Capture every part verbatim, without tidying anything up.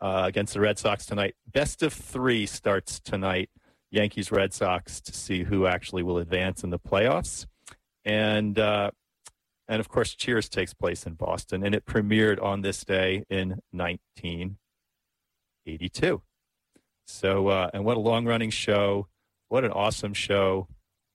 uh, against the Red Sox tonight. Best of three starts tonight. Yankees, Red Sox, to see who actually will advance in the playoffs. And, uh, and of course, Cheers takes place in Boston, and it premiered on this day in nineteen eighty-two. So, uh, and what a long-running show. What an awesome show.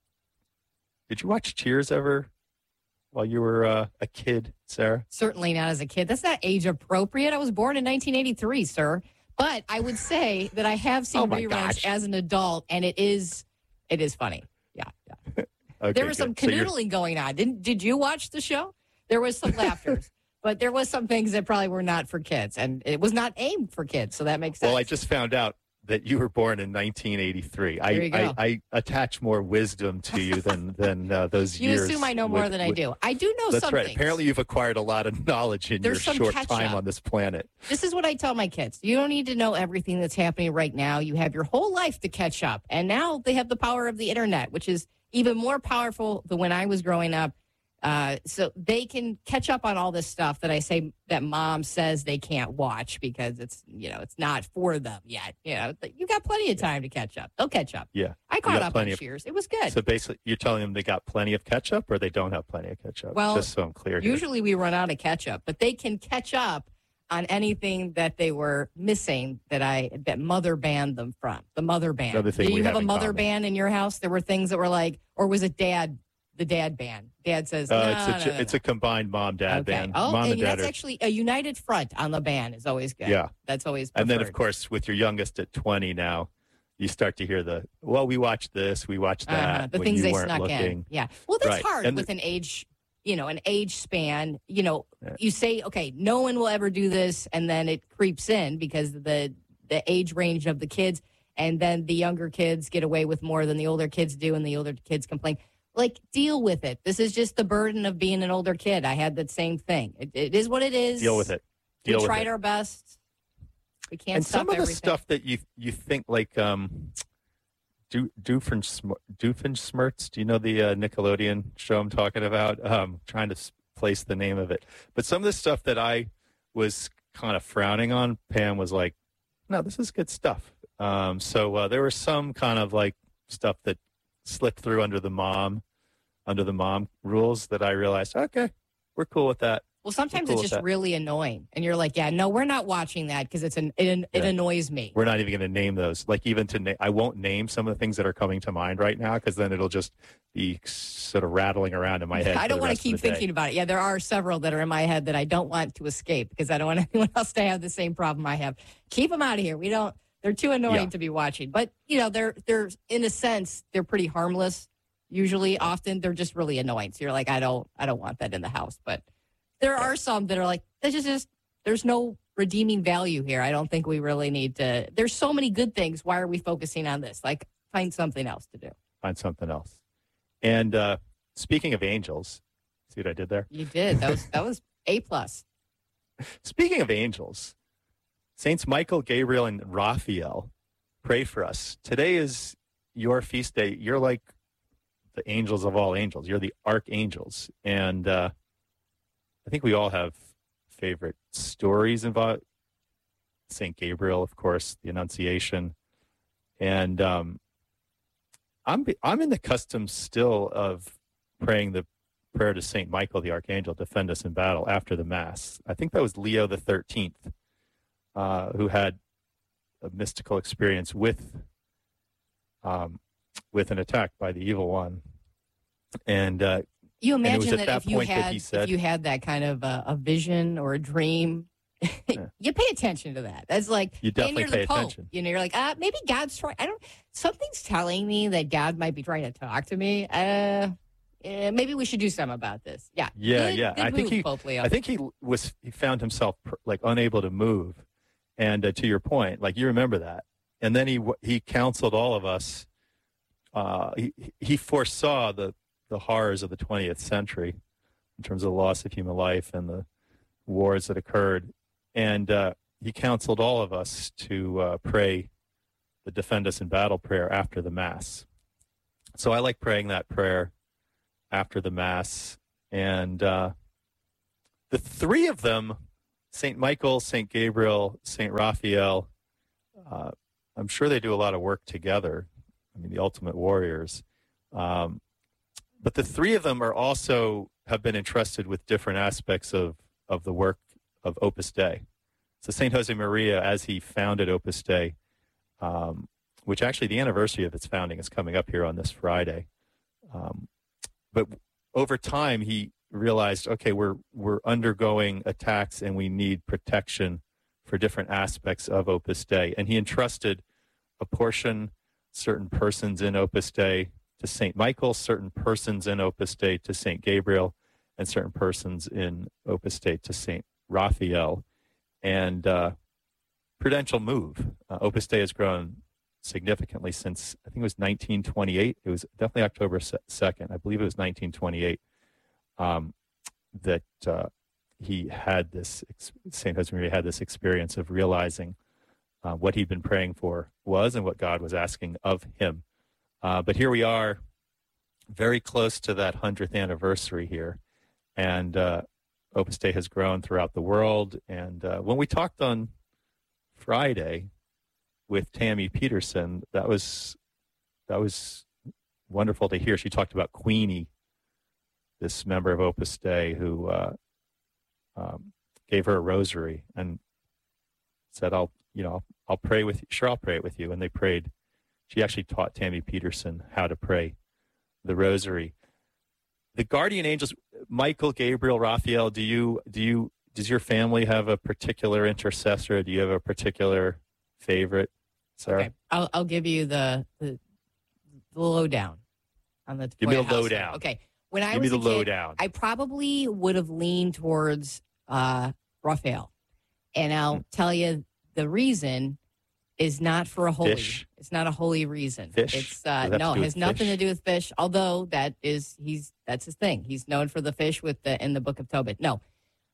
Did you watch Cheers ever while you were uh, a kid, Sarah? Certainly not as a kid. That's not age appropriate. I was born in nineteen eighty-three, sir. But I would say that I have seen Oh, my reruns gosh. as an adult, and it is it is funny. Yeah, yeah. Okay, There was some good. So you're- canoodling going on. Didn't did you watch the show? There was some laughter, but there was some things that probably were not for kids, and it was not aimed for kids. So that makes sense. Well, I just found out that you were born in nineteen eighty-three. I, There you go. I, I attach more wisdom to you than than uh, those you years. assume I know more with- than I with- do. I do know That's some right. things. Apparently, you've acquired a lot of knowledge in There's your some short catch time up. on this planet. This is what I tell my kids. You don't need to know everything that's happening right now. You have your whole life to catch up. And now they have the power of the internet, which is even more powerful than when I was growing up. Uh, so they can catch up on all this stuff that I say that mom says they can't watch because it's, you know, it's not for them yet. You know, you got plenty of time to catch up. They'll catch up. Yeah. I You caught got up on plenty of- Cheers. It was good. So basically, you're telling them they got plenty of ketchup, or they don't have plenty of ketchup? Well, just so I'm clear here. Usually we run out of ketchup, but they can catch up on anything that they were missing that I that mother banned them from. The mother ban. Another thing Did we you have have a in mother common. ban in your house? There were things that were like, or was it dad? The dad ban. Dad says, Uh, no, it's a no, ch- no, no. it's a combined mom dad Okay. ban. Oh, Mom and and dad that's are, actually a united front on the ban is always good. Yeah. That's always and then of preferred. course with your youngest at twenty now, you start to hear the well, we watched this, we watched that. Uh-huh. The when things you they weren't snuck looking. in. Yeah. Well, that's Right. hard And with the- an age, you know, an age span. You know, Yeah. you say, okay, no one will ever do this, and then it creeps in because of the the age range of the kids, and then the younger kids get away with more than the older kids do, and the older kids complain. Like, deal with it. This is just the burden of being an older kid. I had that same thing. It, it is what it is. Deal with it. Deal we with tried it. our best. We can't and stop some of the everything. stuff that you you think like um Do Doofenshmirtz, Doofenshmirtz, do you know the uh, Nickelodeon show I'm talking about? Um, trying to s- place the name of it. But some of the stuff that I was kind of frowning on, Pam was like, no, this is good stuff. Um, so uh, there was some kind of like stuff that slipped through under the mom, under the mom rules that I realized, okay, we're cool with that. Well, sometimes cool it's with just that. really annoying, and you're like, "Yeah, no, we're not watching that because it's an it, it Yeah. annoys me." We're not even going to name those. Like even to na- I won't name some of the things that are coming to mind right now because then it'll just be sort of rattling around in my head. I don't want to keep thinking about it. Yeah, there are several that are in my head that I don't want to escape because I don't want anyone else to have the same problem I have. Keep them out of here. We don't. They're too annoying Yeah. to be watching. But you know, they're they're in a sense they're pretty harmless. Usually, often they're just really annoying. So you're like, I don't I don't want that in the house, but. There are some that are like, this is just, there's no redeeming value here. I don't think we really need to. There's so many good things. Why are we focusing on this? Like, find something else to do. Find something else. And uh, speaking of angels, see what I did there? You did. That was that was A plus. Speaking of angels, Saints Michael, Gabriel, and Raphael, pray for us. Today is your feast day. You're like the angels of all angels. You're the archangels. And uh, I think we all have favorite stories involved. Saint Gabriel, of course, the Annunciation. And um, I'm I'm in the custom still of praying the prayer to Saint Michael, the Archangel, defend us in battle after the Mass. I think that was Leo the thirteenth, uh, who had a mystical experience with um, with an attack by the evil one. And uh, You And it was imagine at that, that if you point that had he said- if you had that kind of a, a vision or a dream, Yeah. you pay attention to that. That's like You definitely and you're pay the Pope. attention. You know, you're like, uh, maybe God's trying. I don't. Something's telling me that God might be trying to talk to me. Uh, eh, maybe we should do something about this. Yeah. Yeah, Good- yeah. good I think move, he, Pope Leo. I think he was, he found himself pr- like unable to move. And uh, to your point, like you remember that. And then he w- he counseled all of us. Uh, he he foresaw the the horrors of the twentieth century in terms of the loss of human life and the wars that occurred. And uh, he counseled all of us to uh, pray the Defend Us in Battle prayer after the Mass. So I like praying that prayer after the Mass. And uh, the three of them Saint Michael, Saint Gabriel, Saint Raphael, uh, I'm sure they do a lot of work together. I mean, the ultimate warriors. Um, but the three of them are also have been entrusted with different aspects of, of the work of Opus Dei. So Saint Jose Maria, as he founded Opus Dei, um, which actually the anniversary of its founding is coming up here on this Friday. Um, but over time, he realized, okay, we're we're undergoing attacks and we need protection for different aspects of Opus Dei. And he entrusted a portion, certain persons in Opus Dei to Saint Michael, certain persons in Opus Dei to Saint Gabriel, and certain persons in Opus Dei to Saint Raphael. And uh, prudential move. Uh, Opus Dei has grown significantly since, I think it was nineteen twenty-eight. It was definitely October second. I believe it was nineteen twenty-eight um, that uh, he had this, Saint Josemaria had this experience of realizing uh, what he'd been praying for was and what God was asking of him. Uh, but here we are, very close to that hundredth anniversary here. And uh, Opus Dei has grown throughout the world. And uh, when we talked on Friday with Tammy Peterson, that was that was wonderful to hear. She talked about Queenie, this member of Opus Dei who uh, um, gave her a rosary and said, "I'll, you know, I'll, I'll pray with you. Sure, I'll pray it with you." And they prayed. She actually taught Tammy Peterson how to pray the rosary. The guardian angels, Michael, Gabriel, Raphael. Do you do you does your family have a particular intercessor? Do you have a particular favorite, Sarah? Okay. I'll I'll give you the the, the lowdown on the give me the house. lowdown. Okay, when I give was me the a kid, lowdown. I probably would have leaned towards uh, Raphael, and I'll Hmm. tell you the reason is not for a holy. Fish? It's not a holy reason. Fish? It's uh, Does it have no, to do it has with nothing fish? to do with fish. Although that is he's that's his thing. He's known for the fish with the in the Book of Tobit. No.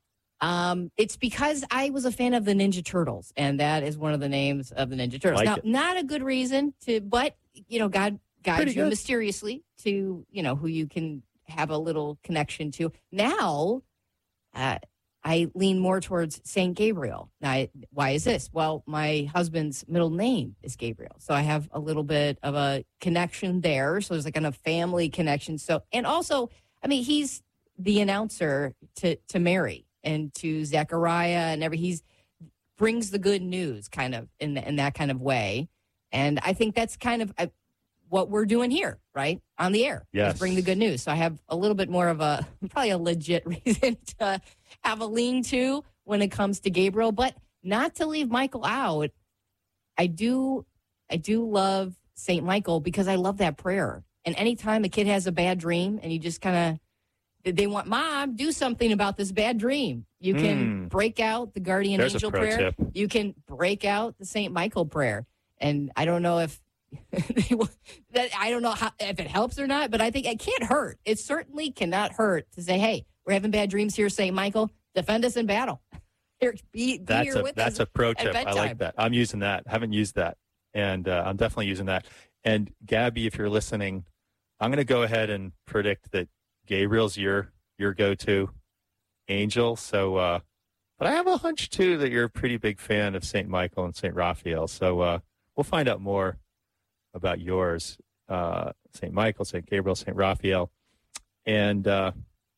Um, it's because I was a fan of the Ninja Turtles, and that is one of the names of the Ninja Turtles. Like now, it. not a good reason to, but you know, God guides Pretty you good. mysteriously to you know who you can have a little connection to. Now, uh, I lean more towards Saint Gabriel. Now, I, why is this? Well, my husband's middle name is Gabriel, so I have a little bit of a connection there. So there's like kind of family connection. So, and also, I mean, he's the announcer to to Mary and to Zechariah and every. He's brings the good news, kind of in the, in that kind of way. And I think that's kind of uh, what we're doing here, right on the air. Yes. Is bring the good news. So I have a little bit more of a probably a legit reason to have a lean to when it comes to Gabriel, but not to leave Michael out. I do, I do love Saint Michael because I love that prayer. And anytime a kid has a bad dream and you just kind of, they want, Mom, do something about this bad dream. You can Mm. break out the guardian There's a angel pro prayer. tip. You can break out the Saint Michael prayer. And I don't know if they will, that I don't know how, if it helps or not, but I think it can't hurt. It certainly cannot hurt to say, hey, we're having bad dreams here, Saint Michael. Defend us in battle. Here, be, be That's here a with that's us a pro at tip. I bedtime. like that. I'm using that. Haven't used that, and uh, I'm definitely using that. And Gabby, if you're listening, I'm going to go ahead and predict that Gabriel's your your go-to angel. So, uh, but I have a hunch too that you're a pretty big fan of Saint Michael and Saint Raphael. So uh, we'll find out more about yours, uh, Saint Michael, Saint Gabriel, Saint Raphael, and uh,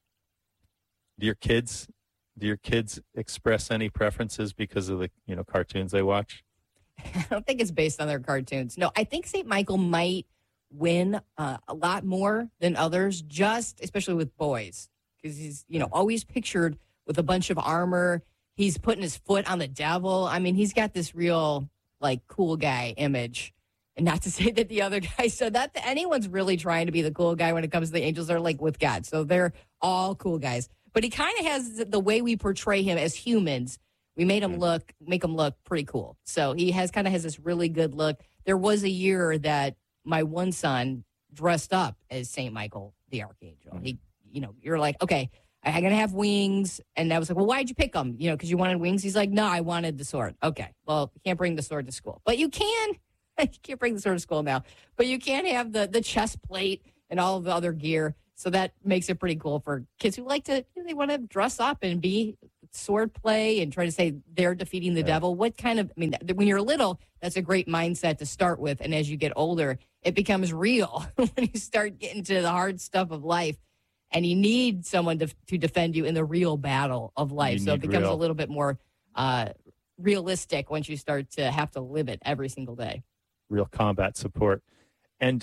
do your kids. Do your kids express any preferences because of the you know cartoons they watch? I don't think it's based on their cartoons. No, I think Saint Michael might win uh, a lot more than others, just especially with boys, because he's you know always pictured with a bunch of armor. He's putting his foot on the devil. I mean, he's got this real like cool guy image. And not to say that the other guys, so that anyone's really trying to be the cool guy when it comes to the angels. They're like with God, so they're all cool guys. But he kind of has the way we portray him as humans. We made him look, make him look pretty cool. So he has kind of has this really good look. There was a year that my one son dressed up as Saint Michael the Archangel. He, you know, you're like, okay, I'm gonna have wings, and I was like, well, why'd you pick them? You know, because you wanted wings. He's like, no, I wanted the sword. Okay, well, you can't bring the sword to school, but you can. You can't bring the sword to school now, but you can have the the chest plate and all of the other gear. So that makes it pretty cool for kids who like to, they want to dress up and be sword play and try to say they're defeating the Yeah. devil. What kind of, I mean, th- when you're little, that's a great mindset to start with. And as you get older, it becomes real when you start getting to the hard stuff of life. And you need someone to, to defend you in the real battle of life. You So it need becomes real. a little bit more uh, realistic once you start to have to live it every single day. Real combat support. And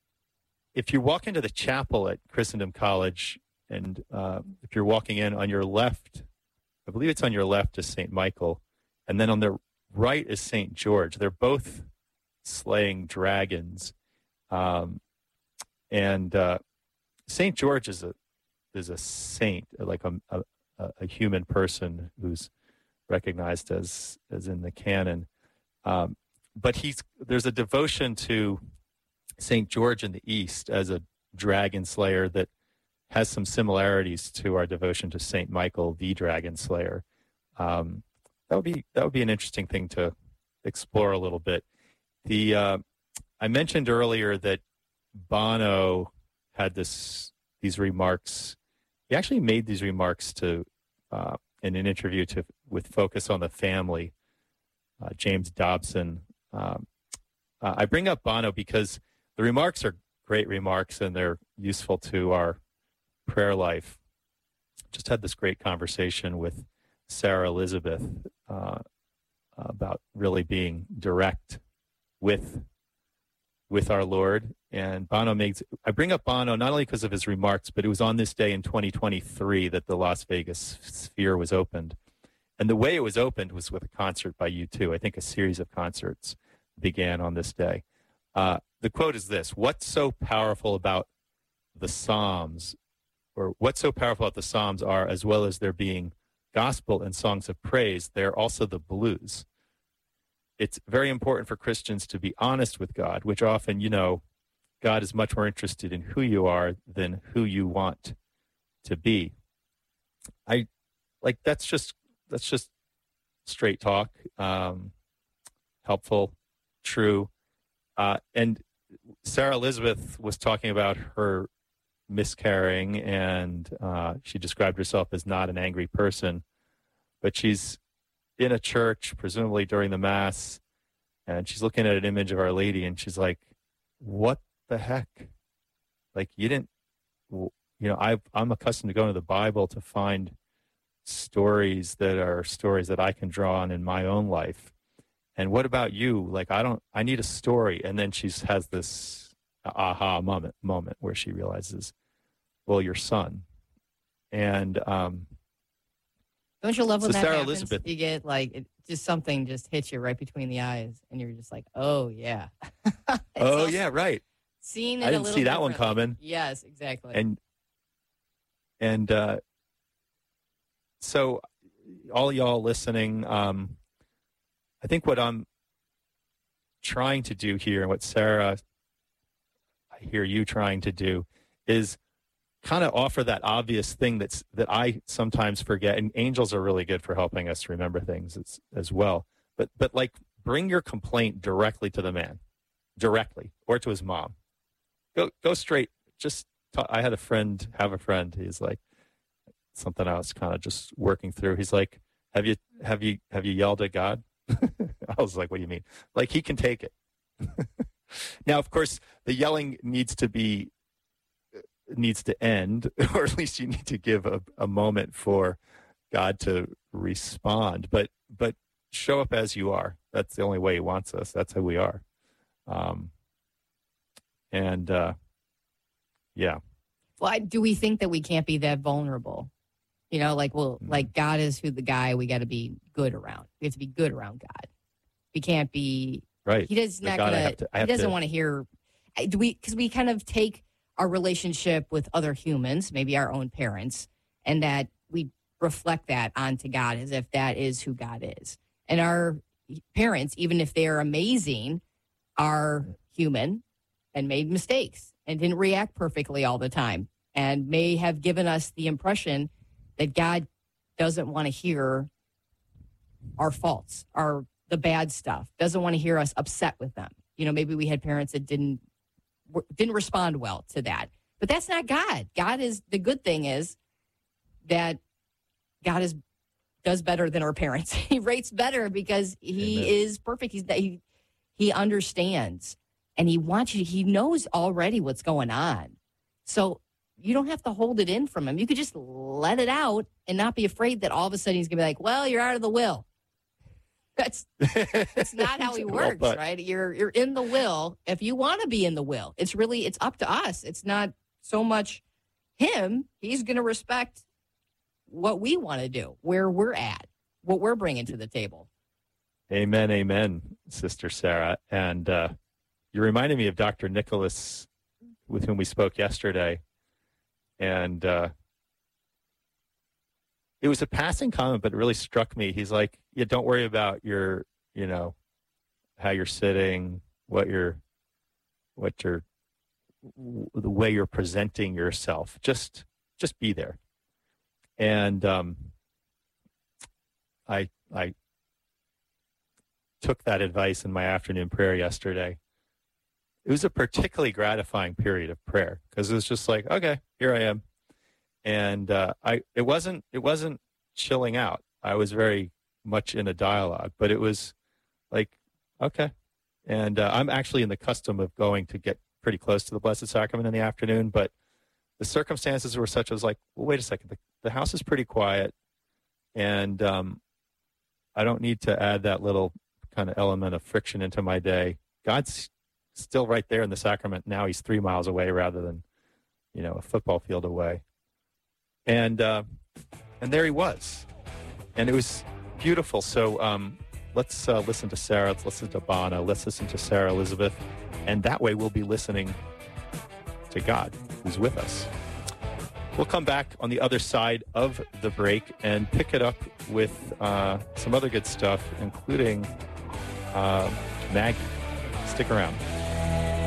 if you walk into the chapel at Christendom College, and uh, if you're walking in on your left, I believe it's on your left is Saint Michael, and then on the right is Saint George. They're both slaying dragons. Um, and uh, Saint George is a is a saint, like a, a, a human person who's recognized as as in the canon. Um, but he's there's a devotion to Saint George in the East as a dragon slayer that has some similarities to our devotion to Saint Michael, the dragon slayer. Um, that would be that would be an interesting thing to explore a little bit. The uh, I mentioned earlier that Bono had this these remarks. He actually made these remarks to uh, in an interview to with Focus on the Family. Uh, James Dobson. Um, uh, I bring up Bono because the remarks are great remarks and they're useful to our prayer life. Just had this great conversation with Sarah Elizabeth uh, about really being direct with with our Lord. And Bono makes, I bring up Bono not only because of his remarks, but it was on this day in twenty twenty-three that the Las Vegas Sphere was opened. And the way it was opened was with a concert by U two. I think a series of concerts began on this day. Uh, the quote is this: "What's so powerful about the Psalms, or what's so powerful about the Psalms are, as well as there being gospel and songs of praise, they're also the blues. It's very important for Christians to be honest with God, which often, you know, God is much more interested in who you are than who you want to be." I like that's just that's just straight talk, um, helpful, true. Uh, and Sarah Elizabeth was talking about her miscarrying, and uh, she described herself as not an angry person, but she's in a church, presumably during the Mass, and she's looking at an image of Our Lady, and she's like, "What the heck? Like, you didn't, you know, I've, I'm accustomed to going to the Bible to find stories that are stories that I can draw on in my own life. And what about you? Like, I don't, I need a story." And then she has this aha moment, moment where she realizes, well, your son. And, um, Don't you love when so that Sarah happens? Elizabeth, You get like, it, just something just hits you right between the eyes and you're just like, oh yeah. oh also yeah, right. Seeing it I a didn't little see that one differently. coming. Yes, exactly. And, and, uh, so all y'all listening, um, I think what I'm trying to do here, and what Sarah, I hear you trying to do, is kind of offer that obvious thing that's that I sometimes forget. And angels are really good for helping us remember things as, as well. But but like, bring your complaint directly to the man, directly, or to his mom. Go go straight. Just talk. I had a friend have a friend. He's like, something I was kind of just working through. He's like, "Have you have you have you yelled at God?" I was like, "What do you mean?" Like, he can take it. Now, of course, the yelling needs to be needs to end, or at least you need to give a, a moment for God to respond. But but show up as you are. That's the only way He wants us. That's who we are. Um, and uh, yeah. Well, I, do we think that we can't be that vulnerable? You know, like, well, Mm. like God is who the guy we got to be good around. We have to be good around God. We can't be. Right. He does The not God I gonna. have to- I He have doesn't to- want to hear. I- Do we? Because we kind of take our relationship with other humans, maybe our own parents, and that we reflect that onto God as if that is who God is. And our parents, even if they are amazing, are human and made mistakes and didn't react perfectly all the time, and may have given us the impression that God doesn't want to hear our faults, our the bad stuff, doesn't want to hear us upset with them. You know, maybe we had parents that didn't didn't respond well to that. But that's not God. God is, the good thing is that God is does better than our parents. He rates better because he Amen. is perfect. He's he he understands and he wants you. He knows already what's going on, so you don't have to hold it in from him. You could just let it out and not be afraid that all of a sudden he's gonna be like, "Well, you're out of the will." That's that's not how he works, well, right? You're you're in the will if you want to be in the will. It's really it's up to us. It's not so much him. He's gonna respect what we want to do, where we're at, what we're bringing to the table. Amen, amen, Sister Sarah. And uh, you reminded me of Doctor Nicholas, with whom we spoke yesterday. And uh, it was a passing comment, but it really struck me. He's like, yeah, don't worry about your, you know, how you're sitting, what you're, what you're, the way you're presenting yourself. Just, just be there. And um, I I took that advice in my afternoon prayer yesterday. It was a particularly gratifying period of prayer because it was just like, okay, here I am, and uh, I it wasn't it wasn't chilling out. I was very much in a dialogue, but it was like, okay, and uh, I'm actually in the custom of going to get pretty close to the Blessed Sacrament in the afternoon, but the circumstances were such. I was like, well, wait a second. The, the house is pretty quiet, and um, I don't need to add that little kind of element of friction into my day. God's still right there in the sacrament. Now he's three miles away rather than, you know, a football field away. And uh, and there he was, and it was beautiful. So um, let's uh, listen to Sarah. Let's listen to Bono. Let's listen to Sarah Elizabeth, and that way we'll be listening to God, who's with us. We'll come back on the other side of the break and pick it up with uh, some other good stuff, including uh, Maggie. Stick around.